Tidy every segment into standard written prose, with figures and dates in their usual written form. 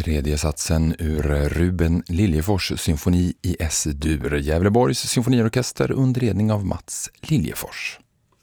Tredje satsen ur Ruben Liljefors symfoni i S-dur, Gävleborgs symfoniorkester under ledning av Mats Liljefors.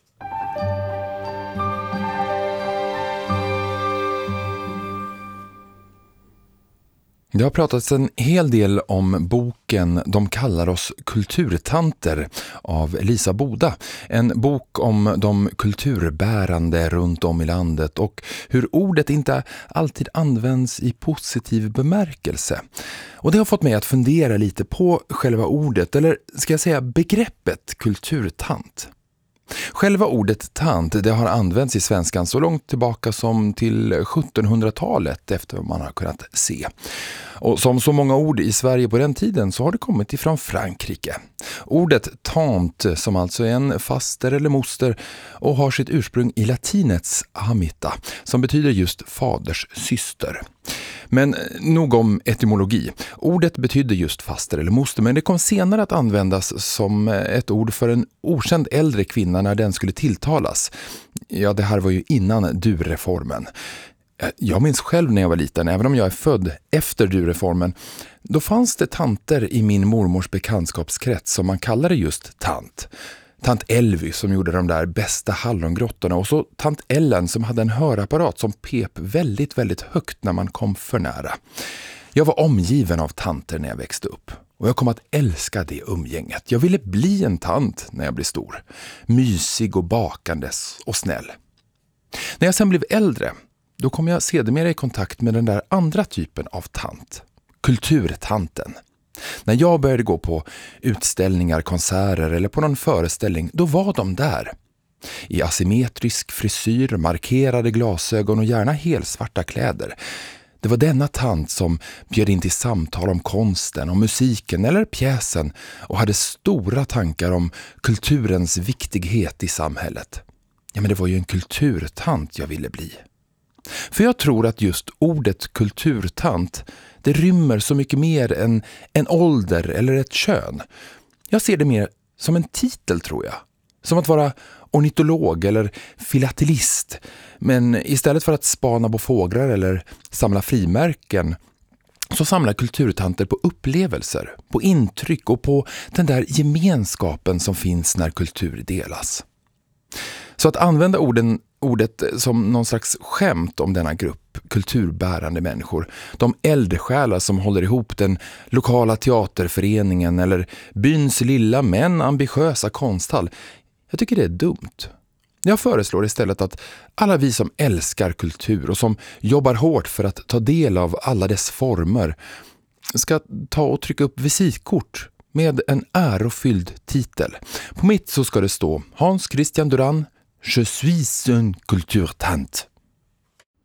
Det har pratats en hel del om boken De kallar oss kulturtanter av Lisa Boda. En bok om de kulturbärande runt om i landet och hur ordet inte alltid används i positiv bemärkelse. Och det har fått mig att fundera lite på själva ordet, eller ska jag säga begreppet kulturtant. Själva ordet tant, det har använts i svenskan så långt tillbaka som till 1700-talet efter vad man har kunnat se. Och som så många ord i Sverige på den tiden så har det kommit ifrån Frankrike. Ordet tant, som alltså är en faster eller moster och har sitt ursprung i latinets amita, som betyder just faders syster. Men nog om etymologi. Ordet betydde just faster eller moster, men det kom senare att användas som ett ord för en okänd äldre kvinna när den skulle tilltalas. Ja, det här var ju innan du-reformen. Jag minns själv när jag var liten, även om jag är född efter du-reformen, då fanns det tanter i min mormors bekantskapskrets som man kallade just tant. Tant Elvy som gjorde de där bästa hallongrottorna och så tant Ellen som hade en hörapparat som pep väldigt, väldigt högt när man kom för nära. Jag var omgiven av tanter när jag växte upp och jag kom att älska det umgänget. Jag ville bli en tant när jag blev stor. Mysig och bakandes och snäll. När jag sen blev äldre, då kom jag sedermera i kontakt med den där andra typen av tant. Kulturtanten. När jag började gå på utställningar, konserter eller på någon föreställning, då var de där. I asymmetrisk frisyr, markerade glasögon och gärna helsvarta kläder. Det var denna tant som bjöd in till samtal om konsten, om musiken eller pjäsen och hade stora tankar om kulturens viktighet i samhället. Ja, men det var ju en kulturtant jag ville bli. För jag tror att just ordet kulturtant, det rymmer så mycket mer än en ålder eller ett kön. Jag ser det mer som en titel, tror jag. Som att vara ornitolog eller filatelist. Men istället för att spana på fåglar eller samla frimärken så samlar kulturtanter på upplevelser, på intryck och på den där gemenskapen som finns när kultur delas. Så att använda ordet som någon slags skämt om denna grupp kulturbärande människor, de eldsjälar som håller ihop den lokala teaterföreningen eller byns lilla men ambitiösa konsthall, jag tycker det är dumt. Jag föreslår istället att alla vi som älskar kultur och som jobbar hårt för att ta del av alla dess former ska ta och trycka upp visitkort med en ärofylld titel. På mitt så ska det stå Hans Christian Duran, Je suis une culturtante.